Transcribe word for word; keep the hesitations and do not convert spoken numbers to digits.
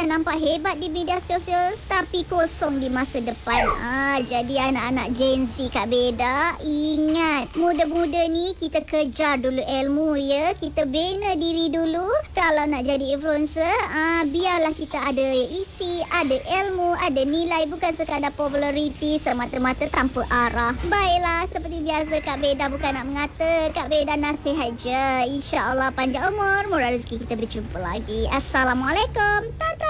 yang nampak hebat di media sosial tapi kosong di masa depan. Ah, jadi anak-anak Gen Z Kak Beda, ingat, muda-muda ni kita kejar dulu ilmu ya. Kita bina diri dulu. Kalau nak jadi influencer, ah, biarlah kita ada isi, ada ilmu, ada nilai, bukan sekadar populariti semata-mata tanpa arah. Baiklah, seperti biasa Kak Beda bukan nak mengata, Kak Beda nasihat je. InsyaAllah panjang umur, murah rezeki, kita berjumpa lagi. Assalamualaikum. Tata.